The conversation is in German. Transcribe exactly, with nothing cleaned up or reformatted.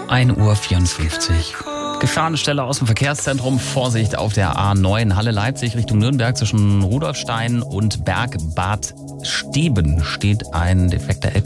ein Uhr vierundfünfzig. Gefahrenstelle aus dem Verkehrszentrum. Vorsicht auf der A neun Halle Leipzig Richtung Nürnberg zwischen Rudolfstein und Bergbad Steben steht ein defekter L K W.